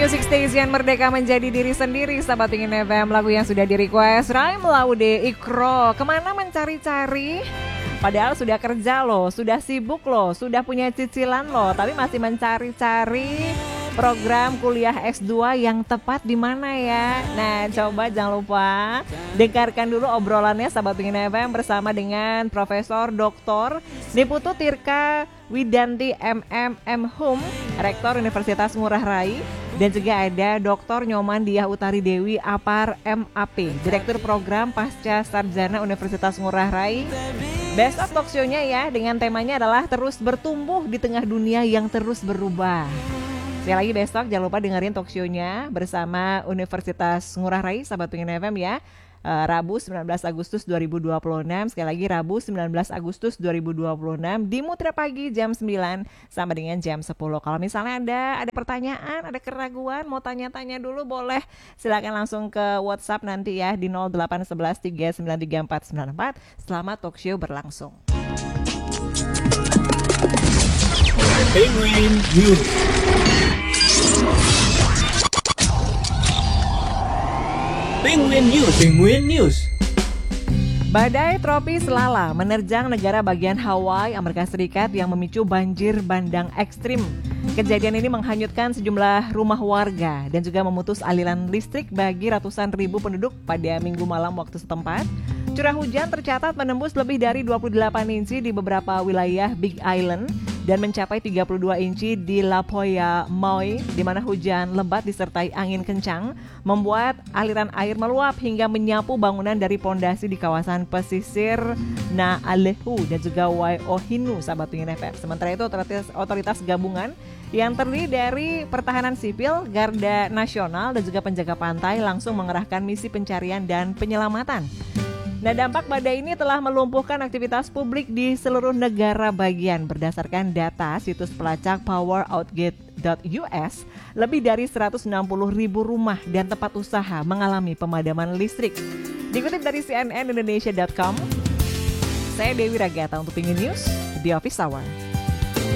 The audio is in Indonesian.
Music Station Merdeka menjadi diri sendiri. Sahabat Pingin FM, lagu yang sudah di request Raim Laude Ikro. Kemana mencari-cari? Padahal sudah kerja loh, sudah sibuk loh, sudah punya cicilan loh, tapi masih mencari-cari program kuliah S2 yang tepat di mana ya. Nah, coba jangan lupa dengarkan dulu obrolannya Sahabat Pingin FM bersama dengan Profesor Dr. Niputu Tirka Widanti MM Hum, Rektor Universitas Ngurah Rai, dan juga ada Dr. Nyoman Diah Utari Dewi Apar MAP, Direktur Program Pasca Sarjana Universitas Ngurah Rai. Besok talk show-nya ya dengan temanya adalah terus bertumbuh di tengah dunia yang terus berubah. Sekali lagi besok jangan lupa dengerin talk show-nya bersama Universitas Ngurah Rai Sahabat Pingin FM ya. Rabu 19 Agustus 2026. Sekali lagi Rabu 19 Agustus 2026 di Mutra Pagi jam 9 sama dengan jam 10. Kalau misalnya ada pertanyaan, ada keraguan, mau tanya-tanya dulu boleh. Silakan langsung ke WhatsApp nanti ya di 0811 393494 selama talk show berlangsung. Penguin News. Penguin News. Penguin News. Badai tropis Lala menerjang negara bagian Hawaii, Amerika Serikat yang memicu banjir bandang ekstrim. Kejadian ini menghanyutkan sejumlah rumah warga dan juga memutus aliran listrik bagi ratusan ribu penduduk pada Minggu malam waktu setempat. Curah hujan tercatat menembus lebih dari 28 inci di beberapa wilayah Big Island dan mencapai 32 inci di La Jolla, Maui, di mana hujan lebat disertai angin kencang membuat aliran air meluap hingga menyapu bangunan dari pondasi di kawasan pesisir Naalehu dan juga Waiohinu, Sahabat Pingin FM. Sementara itu otoritas gabungan yang terdiri dari pertahanan sipil, Garda Nasional dan juga penjaga pantai langsung mengerahkan misi pencarian dan penyelamatan. Nah, dampak badai ini telah melumpuhkan aktivitas publik di seluruh negara bagian. Berdasarkan data situs pelacak poweroutgate.us, lebih dari 160 ribu rumah dan tempat usaha mengalami pemadaman listrik. Dikutip dari cnnindonesia.com, saya Dewi Ragata untuk Pingin News, The Office Hour.